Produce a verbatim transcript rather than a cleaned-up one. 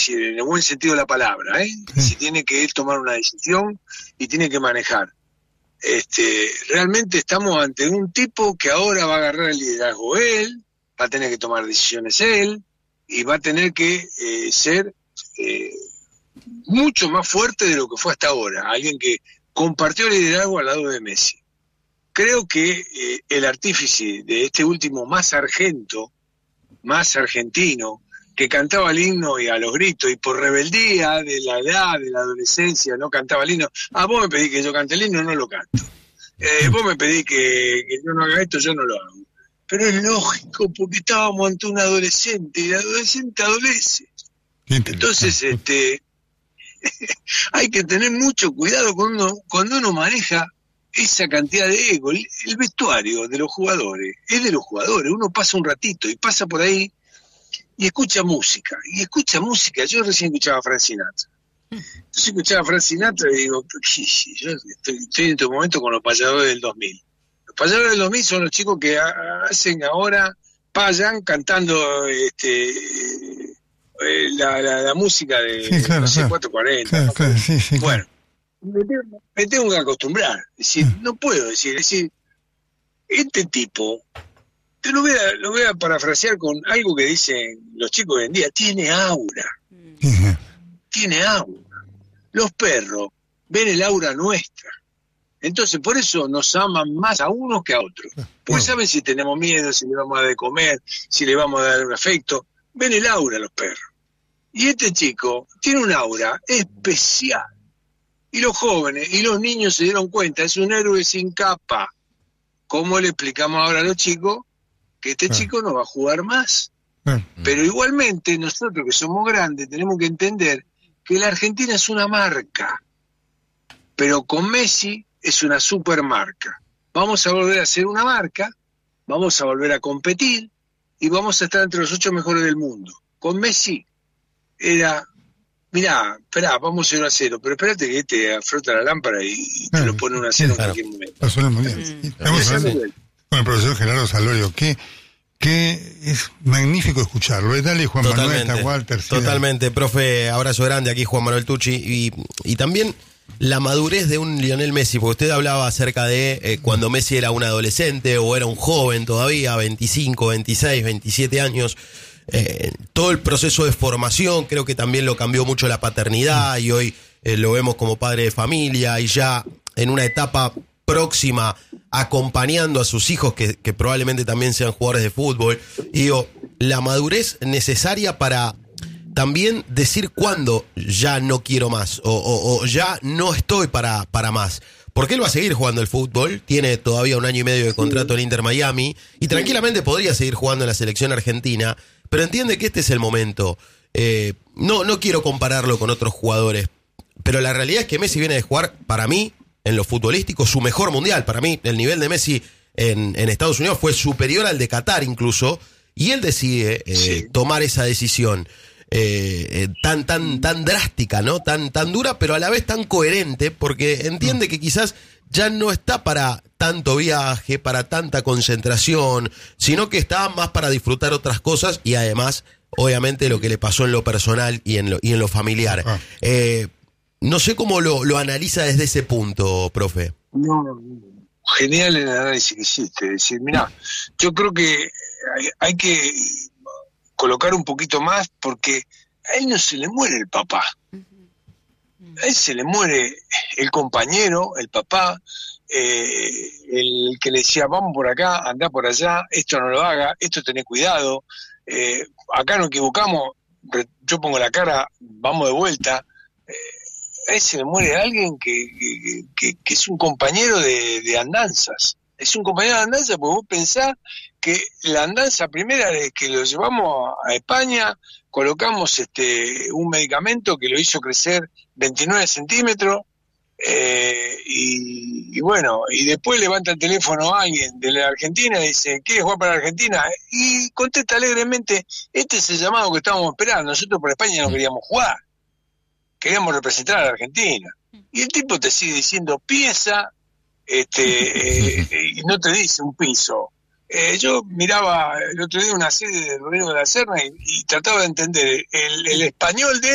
decir, en el buen sentido de la palabra, ¿eh? Sí. Si tiene que él tomar una decisión y tiene que manejar. Este, realmente estamos ante un tipo que ahora va a agarrar el liderazgo él, va a tener que tomar decisiones él, y va a tener que eh, ser eh, mucho más fuerte de lo que fue hasta ahora, alguien que compartió el liderazgo al lado de Messi. Creo que eh, el artífice de este último más sargento, más argentino, que cantaba el himno y a los gritos, y por rebeldía de la edad, de la adolescencia, no cantaba el himno. Ah, vos me pedís que yo cante el himno, no lo canto. Eh, vos me pedís que, que yo no haga esto, yo no lo hago. Pero es lógico, porque estábamos ante un adolescente, y el adolescente adolece. Entonces, este, hay que tener mucho cuidado cuando uno, cuando uno maneja esa cantidad de ego. El, el vestuario de los jugadores es de los jugadores. Uno pasa un ratito y pasa por ahí y escucha música, y escucha música. Yo recién escuchaba a Frank Sinatra. Entonces escuchaba a Frank Sinatra y digo, yo estoy, estoy en este momento con los payadores del dos mil. Los payadores del dos mil son los chicos que ha, hacen ahora, payan cantando este eh, la, la, la música de sí, claro, no sé, claro. cuatrocientos cuarenta. Claro, ¿no? Claro, sí, sí, bueno, claro. me, tengo, me tengo que acostumbrar. Es decir, no puedo decir, es decir, este tipo... Te lo voy, a, lo voy a parafrasear con algo que dicen los chicos hoy en día, tiene aura, uh-huh. tiene aura. Los perros ven el aura nuestra, entonces por eso nos aman más a unos que a otros, porque saben si tenemos miedo, si le vamos a dar de comer, si le vamos a dar un afecto, ven el aura los perros. Y este chico tiene un aura especial, y los jóvenes y los niños se dieron cuenta, es un héroe sin capa. ¿Cómo le explicamos ahora a los chicos que este chico no va a jugar más? Pero igualmente nosotros que somos grandes tenemos que entender que la Argentina es una marca, pero con Messi es una supermarca. Vamos a volver a ser una marca, vamos a volver a competir y vamos a estar entre los ocho mejores del mundo. Con Messi era, mirá, esperá, vamos cero a cero, pero espérate que este frota la lámpara y, y te lo pone un a cero en cualquier momento. Pasó el mundial. Estamos hablando con el profesor Gerardo Salorio, que que es magnífico escucharlo. Dale, Juan Totalmente. Manuel, Walter. Totalmente, profe, abrazo grande, aquí Juan Manuel Tucci, y, y también la madurez de un Lionel Messi, porque usted hablaba acerca de eh, cuando Messi era un adolescente o era un joven todavía, veinticinco, veintiséis, veintisiete años, eh, todo el proceso de formación, creo que también lo cambió mucho la paternidad, y hoy eh, lo vemos como padre de familia, y ya en una etapa próxima acompañando a sus hijos que, que probablemente también sean jugadores de fútbol. Y digo, la madurez necesaria para también decir cuándo ya no quiero más o, o, o ya no estoy para, para más. Porque él va a seguir jugando el fútbol, tiene todavía un año y medio de contrato en Inter Miami y tranquilamente podría seguir jugando en la selección argentina, pero entiende que este es el momento. Eh, no, no quiero compararlo con otros jugadores, pero la realidad es que Messi viene de jugar, para mí, en lo futbolístico, su mejor mundial. Para mí, el nivel de Messi en, en Estados Unidos fue superior al de Qatar incluso, y él decide eh, sí. tomar esa decisión eh, eh, tan, tan, tan drástica, ¿no? Tan, tan dura, pero a la vez tan coherente, porque entiende que quizás ya no está para tanto viaje, para tanta concentración, sino que está más para disfrutar otras cosas y además, obviamente, lo que le pasó en lo personal y en lo, y en lo familiar. Ah. Eh, No sé cómo lo, lo analiza desde ese punto, profe. No, genial el análisis que hiciste. Es decir, mirá, yo creo que hay, hay que colocar un poquito más porque a él no se le muere el papá. A él se le muere el compañero, el papá, eh, el que le decía, vamos por acá, andá por allá, esto no lo haga, esto tenés cuidado, eh, acá nos equivocamos, yo pongo la cara, vamos de vuelta. Eh, a él se le muere alguien que, que, que, que es un compañero de, de andanzas. Es un compañero de andanzas porque vos pensás que la andanza primera es que lo llevamos a España, colocamos este un medicamento que lo hizo crecer veintinueve centímetros, eh, y, y bueno, y después levanta el teléfono a alguien de la Argentina y dice, ¿quieres jugar para la Argentina? Y contesta alegremente, este es el llamado que estábamos esperando, nosotros por España no queríamos jugar. Queríamos representar a la Argentina. Y el tipo te sigue diciendo pieza, este, eh, y no te dice un piso. Eh, yo miraba el otro día una serie de Rodrigo de la Serna y, y trataba de entender el, el español de